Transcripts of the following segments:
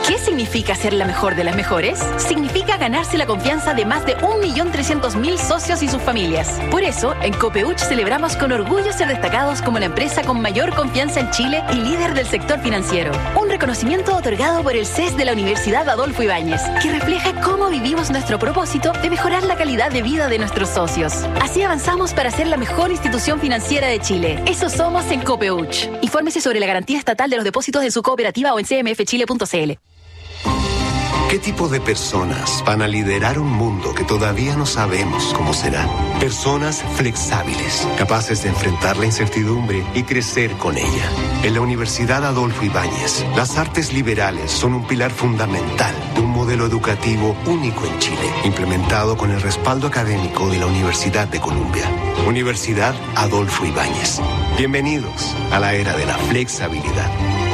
¿Qué significa ser la mejor de las mejores? Significa ganarse la confianza de más de 1.300.000 socios y sus familias. Por eso, en Copeuch celebramos con orgullo ser destacados como la empresa con mayor confianza en Chile y líder del sector financiero. Un reconocimiento otorgado por el CES de la Universidad Adolfo Ibáñez, que refleja cómo vivimos nuestro propósito de mejorar la calidad de vida de nuestros socios. Así avanzamos para ser la mejor institución financiera de Chile. Eso somos en Copeuch. Infórmese sobre la garantía estatal de los depósitos de su cooperativa o en cmfchile.cl. ¿Qué tipo de personas van a liderar un mundo que todavía no sabemos cómo será? Personas flexibles, capaces de enfrentar la incertidumbre y crecer con ella. En la Universidad Adolfo Ibáñez, las artes liberales son un pilar fundamental de un modelo educativo único en Chile, implementado con el respaldo académico de la Universidad de Columbia. Universidad Adolfo Ibáñez. Bienvenidos a la era de la flexibilidad.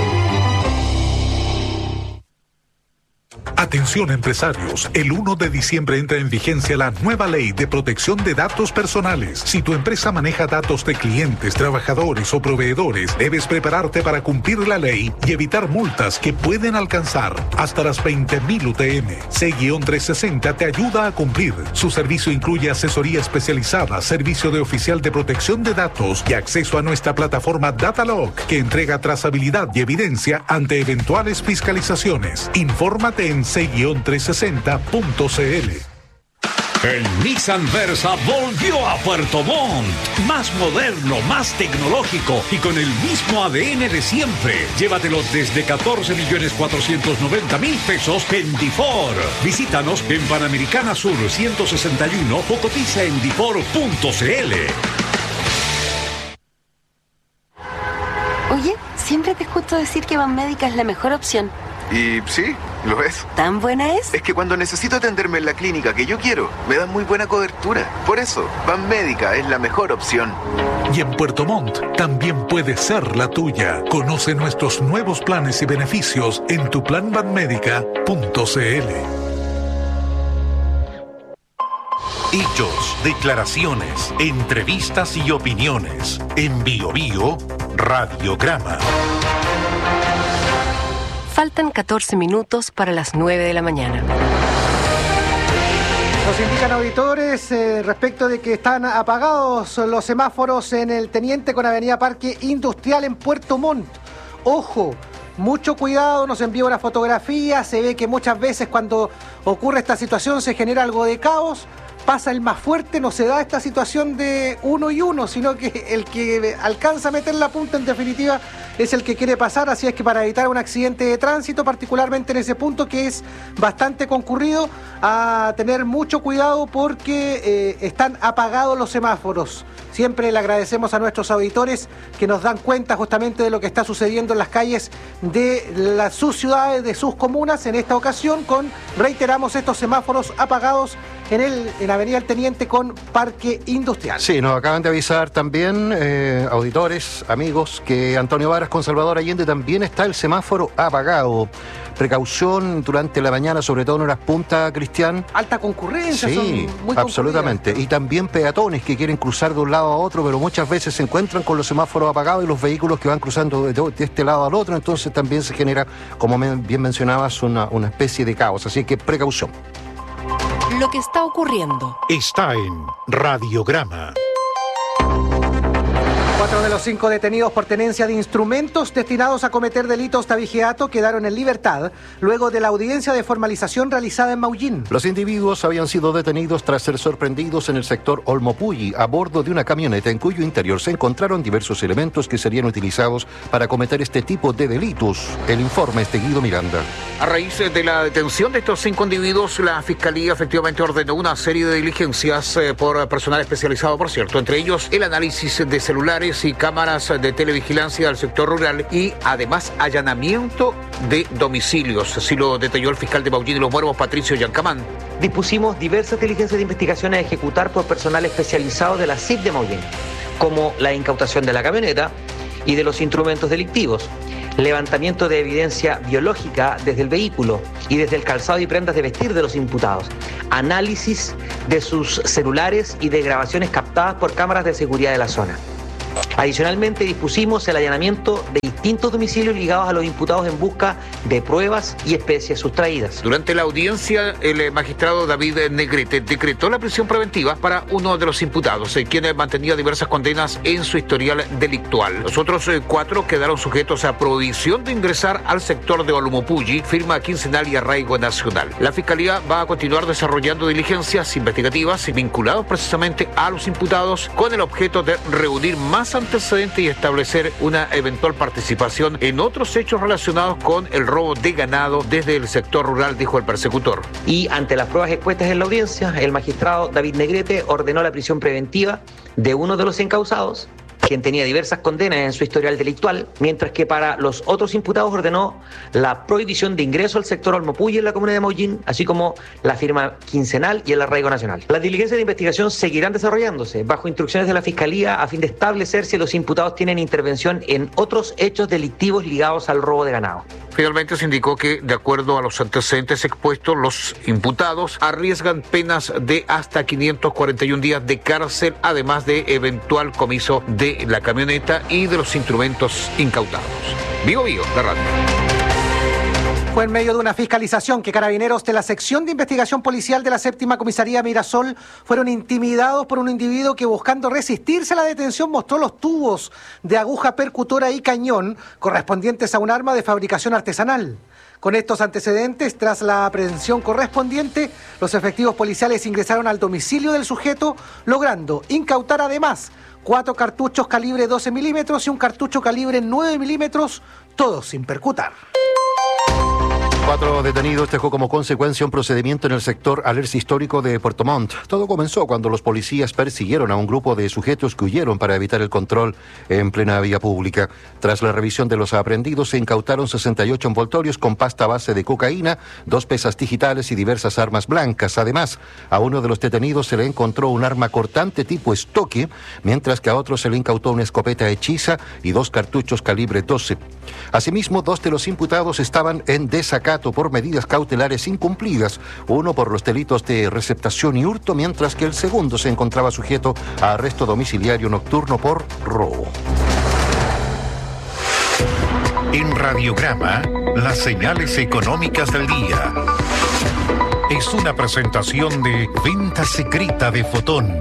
Atención empresarios, el 1 de diciembre entra en vigencia la nueva ley de protección de datos personales. Si tu empresa maneja datos de clientes, trabajadores o proveedores, debes prepararte para cumplir la ley y evitar multas que pueden alcanzar hasta las 20.000 UTM. C-360 te ayuda a cumplir. Su servicio incluye asesoría especializada, servicio de oficial de protección de datos y acceso a nuestra plataforma Datalog, que entrega trazabilidad y evidencia ante eventuales fiscalizaciones. Infórmate en c-360.cl. El Nissan Versa volvió a Puerto Montt. Más moderno, más tecnológico y con el mismo ADN de siempre. Llévatelo desde 14.490.000 pesos en Difor. Visítanos en Panamericana Sur 161 o cotiza en difor.cl. Oye, siempre te escucho decir que Banmédica es la mejor opción. Y sí, lo es. ¿Tan buena es? Es que cuando necesito atenderme en la clínica que yo quiero, me dan muy buena cobertura. Por eso, Banmédica es la mejor opción. Y en Puerto Montt también puede ser la tuya. Conoce nuestros nuevos planes y beneficios en tuplanbanmedica.cl. Hechos, declaraciones, entrevistas y opiniones. En Bio Bio, Radiograma. Faltan 14 minutos para las 9 de la mañana. Nos indican auditores respecto de que están apagados los semáforos en el Teniente con Avenida Parque Industrial en Puerto Montt. Ojo, mucho cuidado, nos envía una fotografía, se ve que muchas veces cuando ocurre esta situación se genera algo de caos. Pasa el más fuerte, no se da esta situación de uno y uno, sino que el que alcanza a meter la punta en definitiva es el que quiere pasar, así es que para evitar un accidente de tránsito, particularmente en ese punto que es bastante concurrido, a tener mucho cuidado porque están apagados los semáforos. Siempre le agradecemos a nuestros auditores que nos dan cuenta justamente de lo que está sucediendo en las calles de sus ciudades, de sus comunas. En esta ocasión, reiteramos estos semáforos apagados en Avenida El Teniente con Parque Industrial. Sí, nos acaban de avisar también, auditores, amigos, que Antonio Varas con Salvador Allende también está el semáforo apagado. Precaución durante la mañana, sobre todo en horas punta, Cristian. Alta concurrencia, sí, son muy absolutamente. Y también peatones que quieren cruzar de un lado a otro, pero muchas veces se encuentran con los semáforos apagados y los vehículos que van cruzando de este lado al otro, entonces también se genera, como bien mencionabas, una especie de caos. Así que precaución. Lo que está ocurriendo está en Radiograma. 4 de los 5 detenidos por tenencia de instrumentos destinados a cometer delitos de abigeato quedaron en libertad luego de la audiencia de formalización realizada en Maullín. Los individuos habían sido detenidos tras ser sorprendidos en el sector Olmopulli a bordo de una camioneta en cuyo interior se encontraron diversos elementos que serían utilizados para cometer este tipo de delitos. El informe es de Guido Miranda. A raíz de la detención de estos 5 individuos, la Fiscalía efectivamente ordenó una serie de diligencias por personal especializado, por cierto, entre ellos el análisis de celulares y cámaras de televigilancia del sector rural y además allanamiento de domicilios, así lo detalló el fiscal de Maullín y Los Muertos, Patricio Yancamán. Dispusimos diversas diligencias de investigación a ejecutar por personal especializado de la CIP de Maullín, como la incautación de la camioneta y de los instrumentos delictivos, levantamiento de evidencia biológica desde el vehículo y desde el calzado y prendas de vestir de los imputados, análisis de sus celulares y de grabaciones captadas por cámaras de seguridad de la zona. Adicionalmente, dispusimos el allanamiento de distintos distintos domicilios ligados a los imputados en busca de pruebas y especies sustraídas. Durante la audiencia, el magistrado David Negrete decretó la prisión preventiva para uno de los imputados, quien mantenía diversas condenas en su historial delictual. Los otros 4 quedaron sujetos a prohibición de ingresar al sector de Olumopulli, firma quincenal y arraigo nacional. La Fiscalía va a continuar desarrollando diligencias investigativas vinculadas precisamente a los imputados con el objeto de reunir más antecedentes y establecer una eventual participación en otros hechos relacionados con el robo de ganado desde el sector rural, dijo el persecutor. Y ante las pruebas expuestas en la audiencia, el magistrado David Negrete ordenó la prisión preventiva de uno de los encausados, quien tenía diversas condenas en su historial delictual, mientras que para los otros imputados ordenó la prohibición de ingreso al sector Olumopulli en la comuna de Maullín, así como la firma quincenal y el arraigo nacional. Las diligencias de investigación seguirán desarrollándose bajo instrucciones de la Fiscalía a fin de establecer si los imputados tienen intervención en otros hechos delictivos ligados al robo de ganado. Finalmente se indicó que, de acuerdo a los antecedentes expuestos, los imputados arriesgan penas de hasta 541 días de cárcel, además de eventual comiso de la camioneta y de los instrumentos incautados. Vivo, la radio. Fue en medio de una fiscalización que carabineros de la sección de investigación policial de la 7ª Comisaría Mirasol fueron intimidados por un individuo que, buscando resistirse a la detención, mostró los tubos de aguja percutora y cañón correspondientes a un arma de fabricación artesanal. Con estos antecedentes, tras la aprehensión correspondiente, los efectivos policiales ingresaron al domicilio del sujeto, logrando incautar además 4 cartuchos calibre 12 milímetros y un cartucho calibre 9 milímetros, todos sin percutar. 4 detenidos dejó como consecuencia un procedimiento en el sector Alerce histórico de Puerto Montt. Todo comenzó cuando los policías persiguieron a un grupo de sujetos que huyeron para evitar el control en plena vía pública. Tras la revisión de los aprehendidos, se incautaron 68 envoltorios con pasta base de cocaína, 2 pesas digitales y diversas armas blancas. Además, a uno de los detenidos se le encontró un arma cortante tipo estoque, mientras que a otro se le incautó una escopeta hechiza y 2 cartuchos calibre 12. Asimismo, 2 de los imputados estaban en desacato por medidas cautelares incumplidas, uno por los delitos de receptación y hurto, mientras que el segundo se encontraba sujeto a arresto domiciliario nocturno por robo. En Radiograma, las señales económicas del día. Es una presentación de Venta Secreta de Fotón.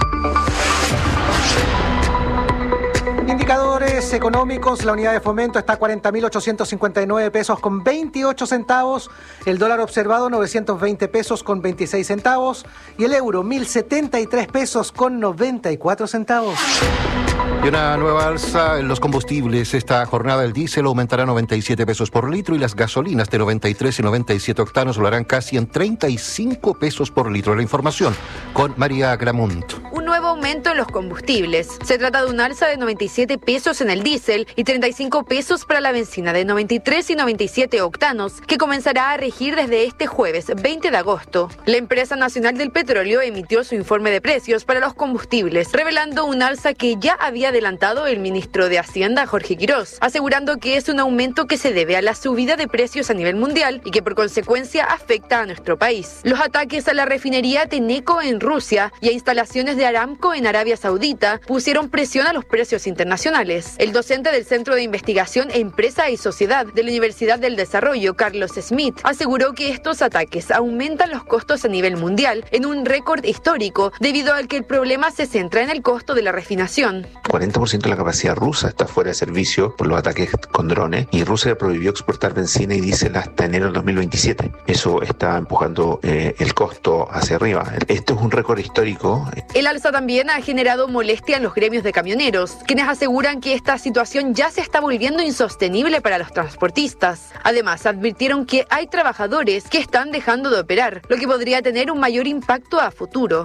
Indicadores económicos, la unidad de fomento está a 40.859 pesos con 28 centavos, el dólar observado 920 pesos con 26 centavos y el euro 1.073 pesos con 94 centavos. Y una nueva alza en los combustibles. Esta jornada el diésel aumentará 97 pesos por litro y las gasolinas de 93 y 97 octanos lo harán casi en 35 pesos por litro. La información con María Gramunt. Un nuevo aumento en los combustibles. Se trata de un alza de 97 pesos en el diésel y 35 pesos para la benzina de 93 y 97 octanos, que comenzará a regir desde este jueves 20 de agosto. La Empresa Nacional del Petróleo emitió su informe de precios para los combustibles, revelando un alza que ya había adelantado el ministro de Hacienda, Jorge Quirós, asegurando que es un aumento que se debe a la subida de precios a nivel mundial y que por consecuencia afecta a nuestro país. Los ataques a la refinería Tenneco en Rusia y a instalaciones de Aramco en Arabia Saudita pusieron presión a los precios internacionales. El docente del Centro de Investigación Empresa y Sociedad de la Universidad del Desarrollo, Carlos Smith, aseguró que estos ataques aumentan los costos a nivel mundial en un récord histórico debido al que el problema se centra en el costo de la refinación. 40% de la capacidad rusa está fuera de servicio por los ataques con drones y Rusia prohibió exportar benzina y diésel hasta enero del 2027. Eso está empujando el costo hacia arriba. Esto es un récord histórico. El alza también ha generado molestia en los gremios de camioneros, quienes aseguran que esta situación ya se está volviendo insostenible para los transportistas. Además, advirtieron que hay trabajadores que están dejando de operar, lo que podría tener un mayor impacto a futuro.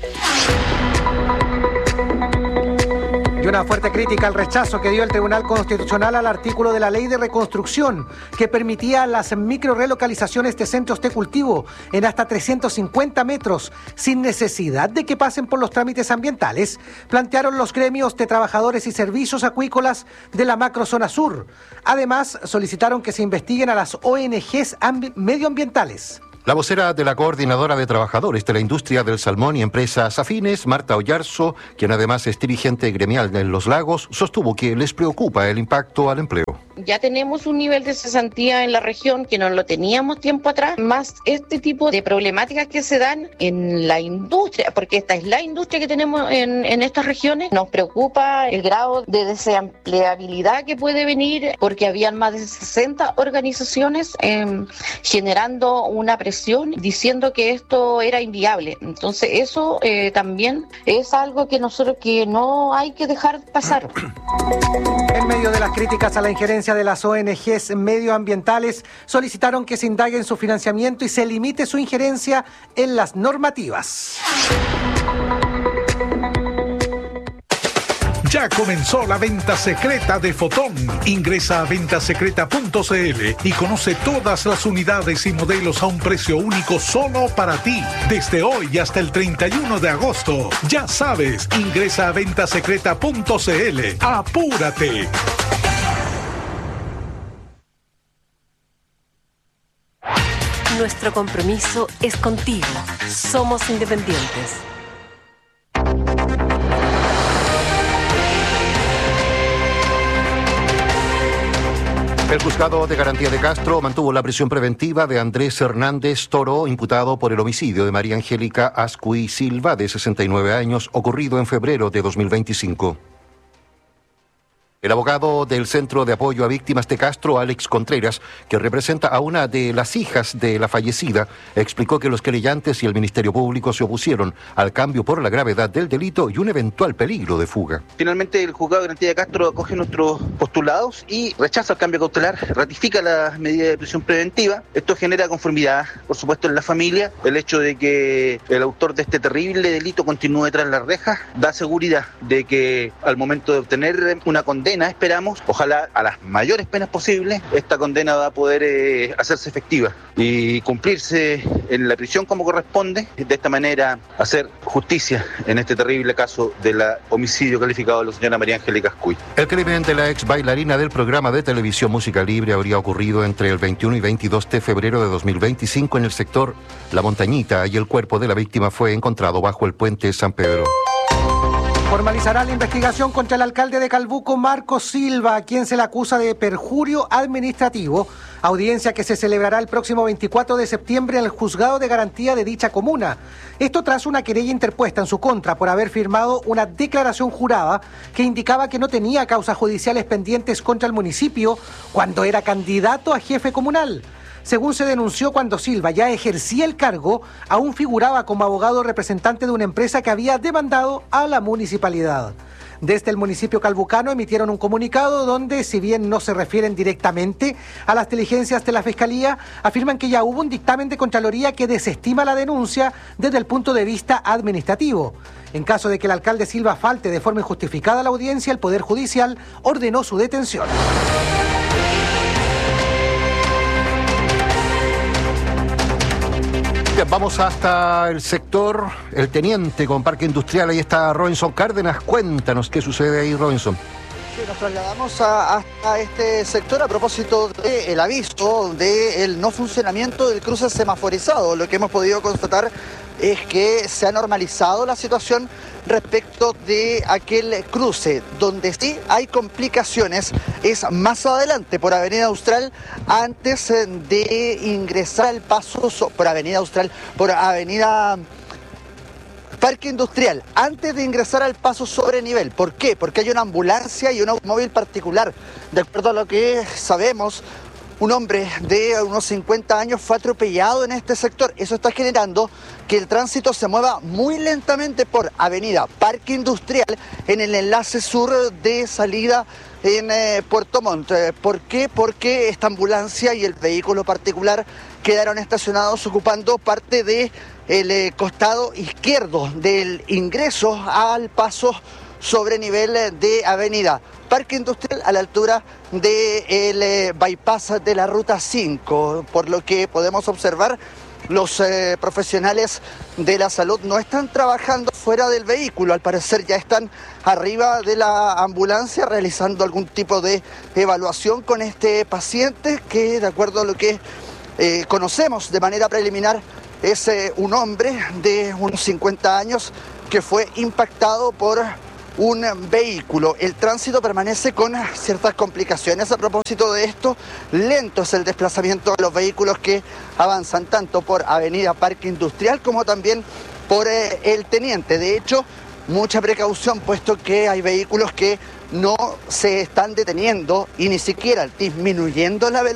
Y una fuerte crítica al rechazo que dio el Tribunal Constitucional al artículo de la Ley de Reconstrucción que permitía las microrelocalizaciones de centros de cultivo en hasta 350 metros sin necesidad de que pasen por los trámites ambientales, plantearon los gremios de trabajadores y servicios acuícolas de la macrozona sur. Además, solicitaron que se investiguen a las ONGs medioambientales. La vocera de la Coordinadora de Trabajadores de la Industria del Salmón y Empresas Afines, Marta Ollarzo, quien además es dirigente gremial en Los Lagos, sostuvo que les preocupa el impacto al empleo. Ya tenemos un nivel de cesantía en la región que no lo teníamos tiempo atrás, más este tipo de problemáticas que se dan en la industria, porque esta es la industria que tenemos en estas regiones. Nos preocupa el grado de desempleabilidad que puede venir, porque habían más de 60 organizaciones generando una presión diciendo que esto era inviable. Entonces eso también es algo que nosotros que no hay que dejar pasar. En medio de las críticas a la injerencia de las ONGs medioambientales, solicitaron que se indague en su financiamiento y se limite su injerencia en las normativas. Ya comenzó la venta secreta de Fotón. Ingresa a ventasecreta.cl y conoce todas las unidades y modelos a un precio único solo para ti. Desde hoy hasta el 31 de agosto. Ya sabes, ingresa a ventasecreta.cl. ¡Apúrate! Nuestro compromiso es contigo. Somos independientes. El juzgado de garantía de Castro mantuvo la prisión preventiva de Andrés Hernández Toro, imputado por el homicidio de María Angélica Ascuy Silva, de 69 años, ocurrido en febrero de 2025. El abogado del Centro de Apoyo a Víctimas de Castro, Alex Contreras, que representa a una de las hijas de la fallecida, explicó que los querellantes y el Ministerio Público se opusieron al cambio por la gravedad del delito y un eventual peligro de fuga. Finalmente, el juzgado de garantía de Castro acoge nuestros postulados y rechaza el cambio cautelar, ratifica la medida de prisión preventiva. Esto genera conformidad, por supuesto, en la familia. El hecho de que el autor de este terrible delito continúe tras las rejas da seguridad de que al momento de obtener una condena, esperamos, ojalá a las mayores penas posibles, esta condena va a poder hacerse efectiva y cumplirse en la prisión como corresponde, de esta manera hacer justicia en este terrible caso del homicidio calificado de la señora María Angélica Ascuy. El crimen de la ex bailarina del programa de televisión Música Libre habría ocurrido entre el 21 y 22 de febrero de 2025 en el sector La Montañita, y el cuerpo de la víctima fue encontrado bajo el puente San Pedro. Formalizará la investigación contra el alcalde de Calbuco, Marcos Silva, a quien se le acusa de perjurio administrativo, audiencia que se celebrará el próximo 24 de septiembre en el juzgado de garantía de dicha comuna. Esto tras una querella interpuesta en su contra por haber firmado una declaración jurada que indicaba que no tenía causas judiciales pendientes contra el municipio cuando era candidato a jefe comunal. Según se denunció, cuando Silva ya ejercía el cargo, aún figuraba como abogado representante de una empresa que había demandado a la municipalidad. Desde el municipio calbucano emitieron un comunicado donde, si bien no se refieren directamente a las diligencias de la Fiscalía, afirman que ya hubo un dictamen de Contraloría que desestima la denuncia desde el punto de vista administrativo. En caso de que el alcalde Silva falte de forma injustificada a la audiencia, el Poder Judicial ordenó su detención. Vamos hasta el sector El Teniente con Parque Industrial. Ahí está Robinson Cárdenas. Cuéntanos qué sucede ahí, Robinson. Sí, nos trasladamos hasta este sector a propósito del aviso del no funcionamiento del cruce semaforizado. Lo que hemos podido constatar es que se ha normalizado la situación respecto de aquel cruce. Donde sí hay complicaciones es más adelante por Avenida Austral, antes de ingresar al paso por Avenida Austral, por Avenida Parque Industrial, antes de ingresar al paso sobre nivel. ¿Por qué? Porque hay una ambulancia y un automóvil particular. De acuerdo a lo que sabemos, un hombre de unos 50 años fue atropellado en este sector. Eso está generando que el tránsito se mueva muy lentamente por Avenida Parque Industrial en el enlace sur de salida en Puerto Montt. ¿Por qué? Porque esta ambulancia y el vehículo particular quedaron estacionados ocupando parte del costado izquierdo del ingreso al paso sobre nivel de Avenida Parque Industrial a la altura del bypass de la Ruta 5. Por lo que podemos observar, los profesionales de la salud no están trabajando fuera del vehículo. Al parecer ya están arriba de la ambulancia realizando algún tipo de evaluación con este paciente que, de acuerdo a lo que conocemos de manera preliminar es un hombre de unos 50 años que fue impactado por un vehículo. El tránsito permanece con ciertas complicaciones. A propósito de esto, lento es el desplazamiento de los vehículos que avanzan tanto por Avenida Parque Industrial como también por el Teniente. De hecho, mucha precaución, puesto que hay vehículos que no se están deteniendo y ni siquiera disminuyendo la velocidad